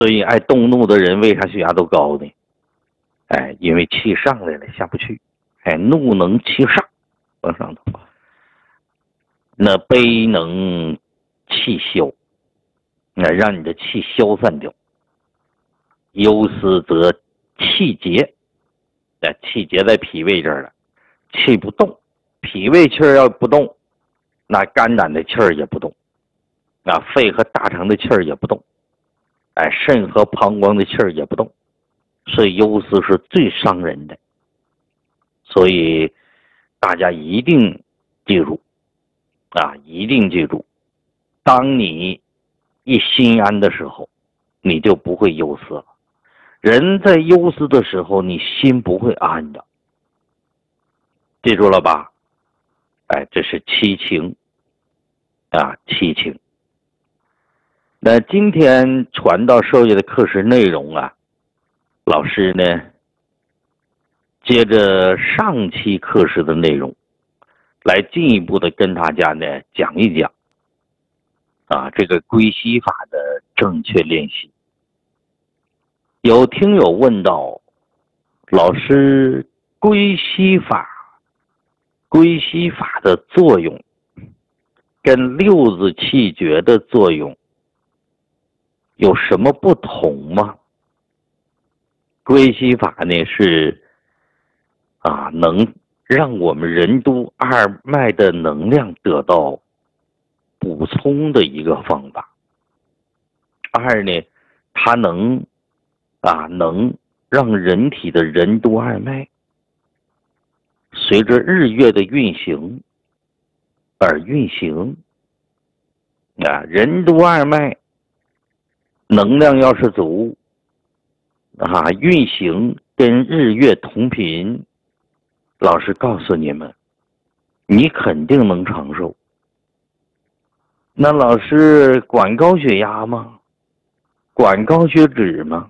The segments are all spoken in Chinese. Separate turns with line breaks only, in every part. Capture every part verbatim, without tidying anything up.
所以爱动怒的人为啥血压都高呢？哎，因为气上来了下不去。哎，怒能气上，往上头。那悲能气消，那让你的气消散掉。忧思则气结，哎，气结在脾胃这儿了，气不动，脾胃气儿要不动，那肝胆的气儿也不动，啊，肺和大肠的气儿也不动，哎，肾和膀胱的气儿也不动，所以忧思是最伤人的。所以大家一定记住啊，一定记住，当你一心安的时候，你就不会忧思了。人在忧思的时候，你心不会安的，记住了吧？哎，这是七情啊，七情。那今天传道授业的课时内容啊，老师呢接着上期课时的内容，来进一步的跟大家呢讲一讲啊这个归息法的正确练习。有听友问到，老师，归息法归息法的作用跟六字气诀的作用有什么不同吗？归息法呢是啊能让我们任督二脉的能量得到补充的一个方法。二呢，它能啊能让人体的任督二脉随着日月的运行而运行啊，任督二脉能量要是足啊，运行跟日月同频，老师告诉你们，你肯定能长寿。那老师管高血压吗？管高血脂吗？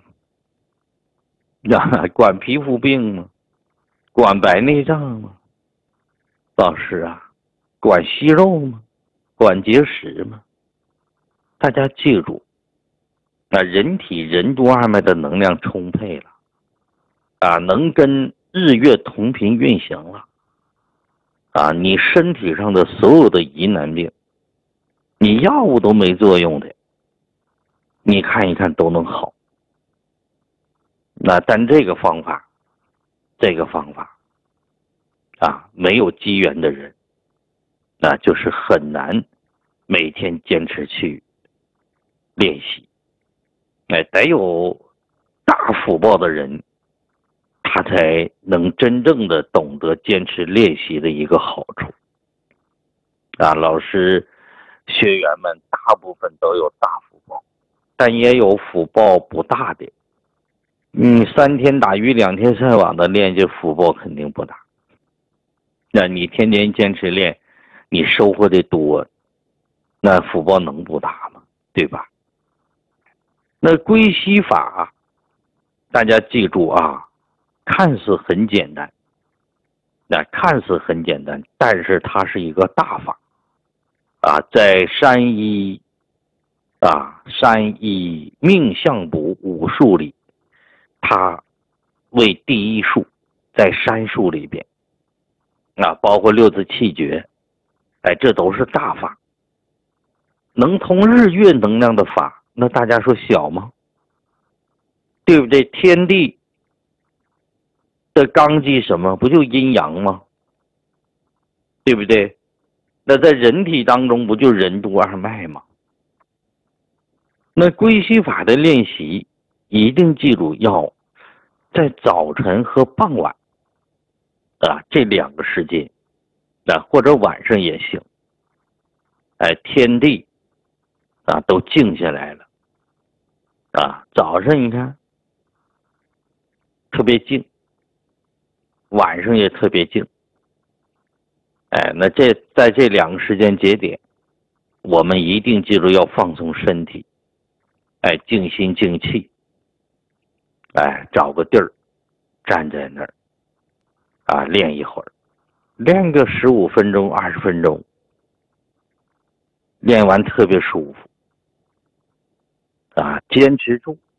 啊，管皮肤病吗？管白内障吗？老师啊，管息肉吗？管结石吗？大家记住，啊，人体任督二脉的能量充沛了，啊，能跟日月同频运行了，啊，你身体上的所有的疑难病，你药物都没作用的，你看一看都能好。那但这个方法，这个方法，啊，没有机缘的人，那就是很难每天坚持去练习。哎，得有大福报的人，他才能真正的懂得坚持练习的一个好处。啊，老师学员们大部分都有大福报，但也有福报不大的。你三天打鱼两天晒网的练，这福报肯定不大。那你天天坚持练，你收获的多，那福报能不大吗？对吧？那归息法，大家记住啊，看似很简单，那看似很简单，但是它是一个大法啊，在山医啊山医命相卜五术里，它为第一术，在山术里边啊，包括六字气诀，哎，这都是大法。能通日月能量的法，那大家说小吗？对不对？天地的纲纪什么？不就阴阳吗？对不对？那在人体当中不就任督二脉吗？那归息法的练习一定记住，要在早晨和傍晚啊这两个时间啊，或者晚上也行。哎，天地啊都静下来了啊，早上你看特别静，晚上也特别静。哎，那这在这两个时间节点，我们一定记住要放松身体，哎，静心静气，哎，找个地儿站在那儿啊，练一会儿，练个十五分钟、二十分钟，练完特别舒服啊，坚持住